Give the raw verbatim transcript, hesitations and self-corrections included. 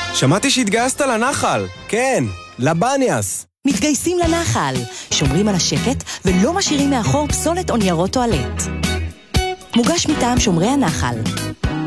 שמעתי שהתגייסת לנחל. כן, לבניאס. מתגייסים לנחל, שומרים על השקט ולא משאירים מאחור פסולת או ניירות טואלט. מוגש מטעם שומרי הנחל.